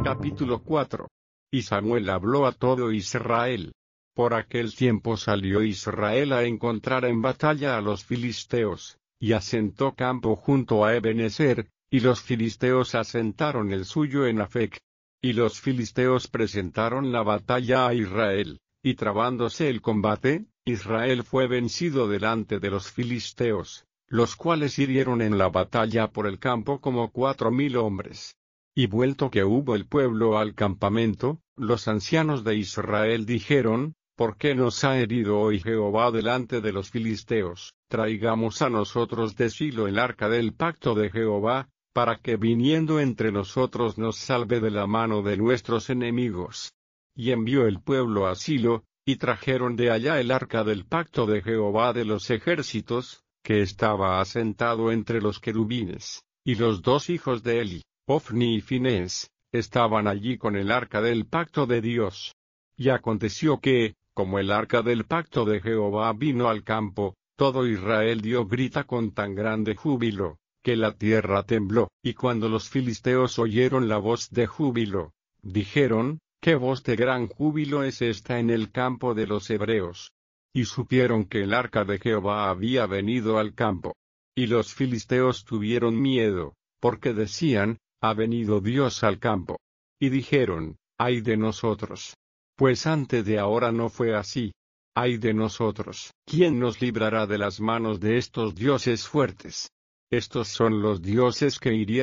Capítulo 4. Y Samuel habló a todo Israel. Por aquel tiempo salió Israel a encontrar en batalla a los filisteos, y asentó campo junto a Ebenezer, y los filisteos asentaron el suyo en Afec. Y los filisteos presentaron la batalla a Israel, y trabándose el combate, Israel fue vencido delante de los filisteos, los cuales hirieron en la batalla por el campo como 4000 hombres. Y vuelto que hubo el pueblo al campamento, los ancianos de Israel dijeron: ¿Por qué nos ha herido hoy Jehová delante de los filisteos? Traigamos a nosotros de Silo el arca del pacto de Jehová, para que viniendo entre nosotros nos salve de la mano de nuestros enemigos. Y envió el pueblo a Silo, y trajeron de allá el arca del pacto de Jehová de los ejércitos, que estaba asentado entre los querubines, y los dos hijos de Eli, Ofni y Finés, estaban allí con el arca del pacto de Dios. Y aconteció que, como el arca del pacto de Jehová vino al campo, todo Israel dio grita con tan grande júbilo, que la tierra tembló. Y cuando los filisteos oyeron la voz de júbilo, dijeron: ¿Qué voz de gran júbilo es esta en el campo de los hebreos? Y supieron que el arca de Jehová había venido al campo. Y los filisteos tuvieron miedo, porque decían: ha venido Dios al campo. Y dijeron: ay de nosotros. Pues antes de ahora no fue así. Ay de nosotros. ¿Quién nos librará de las manos de estos dioses fuertes? Estos son los dioses que hirieron